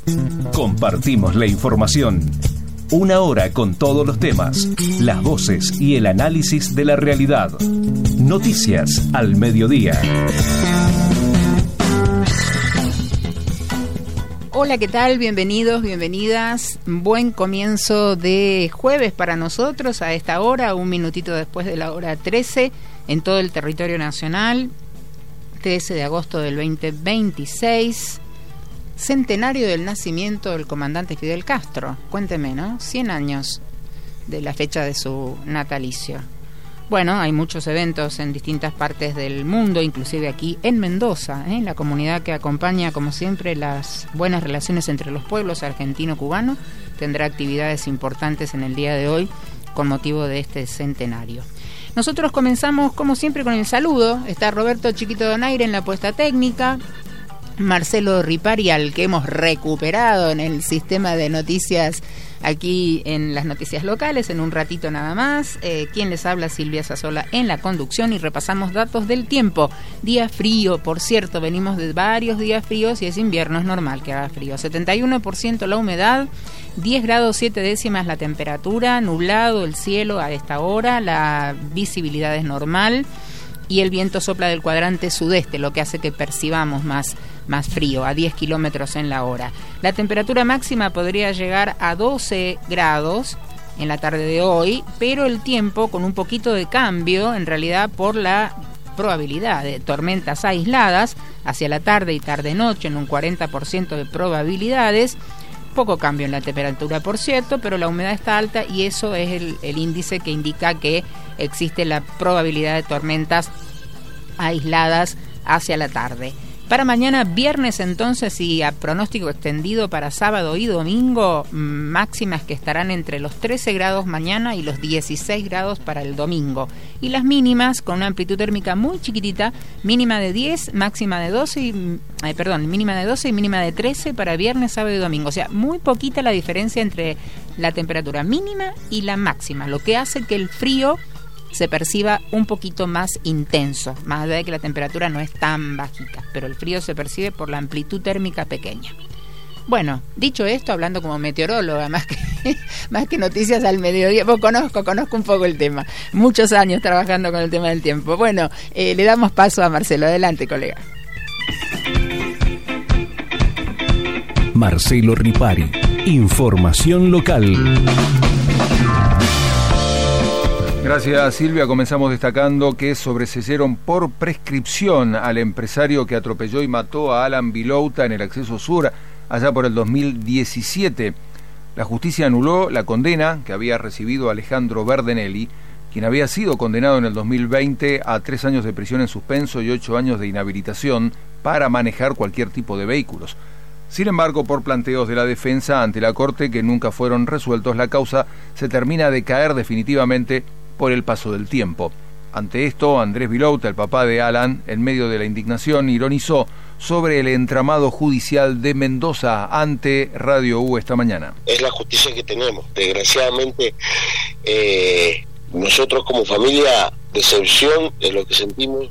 Compartimos la información. Una hora con todos los temas, las voces y el análisis de la realidad. Noticias al mediodía. Hola, ¿qué tal? Bienvenidos, bienvenidas. Buen comienzo de jueves para nosotros a esta hora, un minutito después de la hora 13, en todo el territorio nacional. 13 de agosto del 2026, centenario del nacimiento del comandante Fidel Castro. Cuénteme, ¿no? 100 años de la fecha de su natalicio. Bueno, hay muchos eventos en distintas partes del mundo, inclusive aquí en Mendoza, la comunidad que acompaña, como siempre, las buenas relaciones entre los pueblos argentino-cubano, tendrá actividades importantes en el día de hoy con motivo de este centenario. Nosotros comenzamos, como siempre, con el saludo. Está Roberto Chiquito Donaire en la puesta técnica, Marcelo Ripari, al que hemos recuperado en el sistema de noticias aquí en las noticias locales, en un ratito nada más. Quien les habla, Silvia Sazzola, en la conducción, y repasamos datos del tiempo. Día frío, por cierto, venimos de varios días fríos y es invierno, es normal que haga frío. 71% la humedad, 10 grados 7 décimas la temperatura, nublado el cielo a esta hora, la visibilidad es normal y el viento sopla del cuadrante sudeste, lo que hace que percibamos más frío, a 10 kilómetros en la hora. La temperatura máxima podría llegar a 12 grados en la tarde de hoy, pero el tiempo con un poquito de cambio, en realidad por la probabilidad de tormentas aisladas hacia la tarde y tarde-noche, en un 40% de probabilidades. Poco cambio en la temperatura, por cierto, pero la humedad está alta y eso es el índice que indica que existe la probabilidad de tormentas aisladas hacia la tarde. Para mañana viernes, entonces, y a pronóstico extendido para sábado y domingo, máximas que estarán entre los 13 grados mañana y los 16 grados para el domingo. Y las mínimas con una amplitud térmica muy chiquitita, mínima de 10, máxima de 12 mínima de 12 y mínima de 13 para viernes, sábado y domingo. O sea, muy poquita la diferencia entre la temperatura mínima y la máxima, lo que hace que el frío se perciba un poquito más intenso, más allá de que la temperatura no es tan bajita, pero el frío se percibe por la amplitud térmica pequeña. Bueno, dicho esto, hablando como meteoróloga, más que noticias al mediodía, pues conozco un poco el tema, muchos años trabajando con el tema del tiempo. Bueno, le damos paso a Marcelo. Adelante, colega. Marcelo Ripari, información local. Gracias, Silvia. Comenzamos destacando que sobreseyeron por prescripción al empresario que atropelló y mató a Alan Vilouta en el acceso sur allá por el 2017. La justicia anuló la condena que había recibido Alejandro Verdenelli, quien había sido condenado en el 2020 a 3 años de prisión en suspenso y 8 años de inhabilitación para manejar cualquier tipo de vehículos. Sin embargo, por planteos de la defensa ante la Corte que nunca fueron resueltos, la causa se termina de caer definitivamente por el paso del tiempo. Ante esto, Andrés Vilouta, el papá de Alan, en medio de la indignación, ironizó sobre el entramado judicial de Mendoza ante Radio U esta mañana. Es la justicia que tenemos. Desgraciadamente, nosotros como familia, decepción es lo que sentimos.